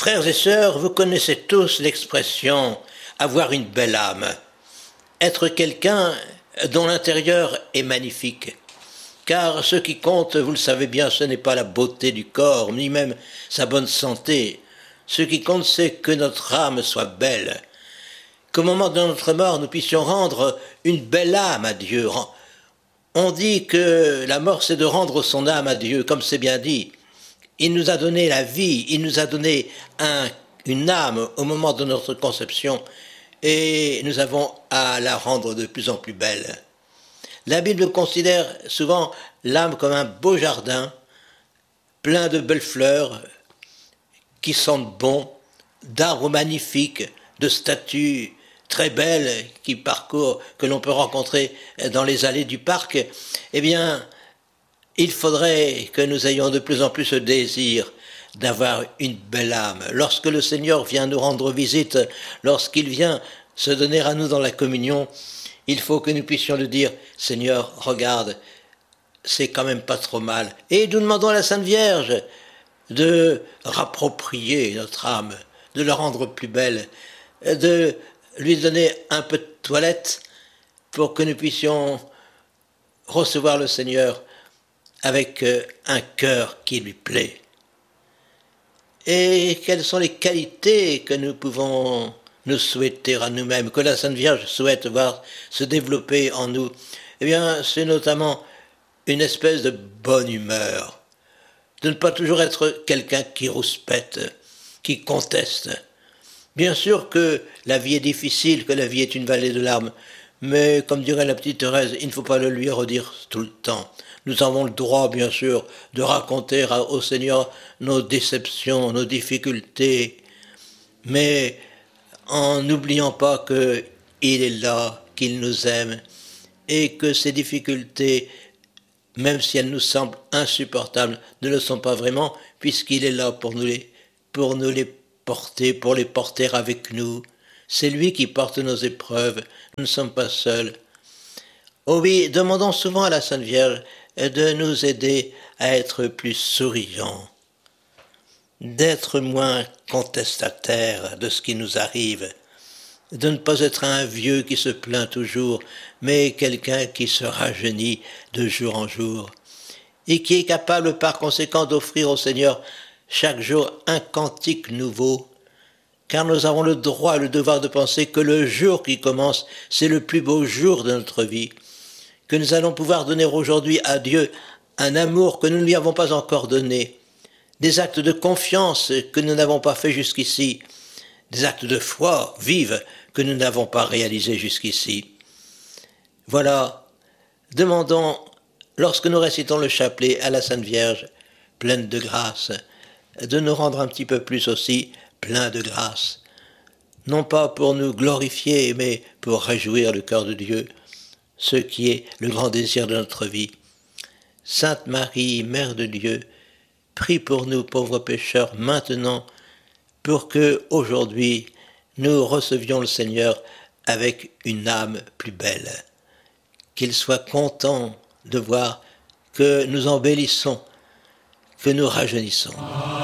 Frères et sœurs, vous connaissez tous l'expression « avoir une belle âme », être quelqu'un dont l'intérieur est magnifique. Car ce qui compte, vous le savez bien, ce n'est pas la beauté du corps, ni même sa bonne santé. Ce qui compte, c'est que notre âme soit belle, qu'au moment de notre mort, nous puissions rendre une belle âme à Dieu. On dit que la mort, c'est de rendre son âme à Dieu, comme c'est bien dit. Il nous a donné la vie, il nous a donné une âme au moment de notre conception et nous avons à la rendre de plus en plus belle. La Bible considère souvent l'âme comme un beau jardin, plein de belles fleurs qui sentent bon, d'arbres magnifiques, de statues très belles que l'on peut rencontrer dans les allées du parc. Eh bien, il faudrait que nous ayons de plus en plus ce désir d'avoir une belle âme. Lorsque le Seigneur vient nous rendre visite, lorsqu'il vient se donner à nous dans la communion, il faut que nous puissions lui dire « Seigneur, regarde, c'est quand même pas trop mal ». Et nous demandons à la Sainte Vierge de rapproprier notre âme, de la rendre plus belle, de lui donner un peu de toilette pour que nous puissions recevoir le Seigneur avec un cœur qui lui plaît. Et quelles sont les qualités que nous pouvons nous souhaiter à nous-mêmes, que la Sainte Vierge souhaite voir se développer en nous? Eh bien, c'est notamment une espèce de bonne humeur, de ne pas toujours être quelqu'un qui rouspète, qui conteste. Bien sûr que la vie est difficile, que la vie est une vallée de larmes, mais comme dirait la petite Thérèse, il ne faut pas le lui redire tout le temps. Nous avons le droit, bien sûr, de raconter au Seigneur nos déceptions, nos difficultés, mais en n'oubliant pas qu'il est là, qu'il nous aime, et que ces difficultés, même si elles nous semblent insupportables, ne le sont pas vraiment, puisqu'il est là pour nous les porter, pour les porter avec nous. C'est lui qui porte nos épreuves, nous ne sommes pas seuls. Oh oui, demandons souvent à la Sainte Vierge de nous aider à être plus souriants, d'être moins contestataires de ce qui nous arrive, de ne pas être un vieux qui se plaint toujours, mais quelqu'un qui se rajeunit de jour en jour, et qui est capable par conséquent d'offrir au Seigneur chaque jour un cantique nouveau, car nous avons le droit et le devoir de penser que le jour qui commence, c'est le plus beau jour de notre vie, que nous allons pouvoir donner aujourd'hui à Dieu un amour que nous ne lui avons pas encore donné, des actes de confiance que nous n'avons pas fait jusqu'ici, des actes de foi vive que nous n'avons pas réalisés jusqu'ici. Voilà, demandons, lorsque nous récitons le chapelet à la Sainte Vierge, pleine de grâce, de nous rendre un petit peu plus aussi pleins de grâce, non pas pour nous glorifier, mais pour réjouir le cœur de Dieu, ce qui est le grand désir de notre vie. Sainte Marie, Mère de Dieu, prie pour nous pauvres pécheurs maintenant, pour que aujourd'hui nous recevions le Seigneur avec une âme plus belle, qu'il soit content de voir que nous embellissons, que nous rajeunissons.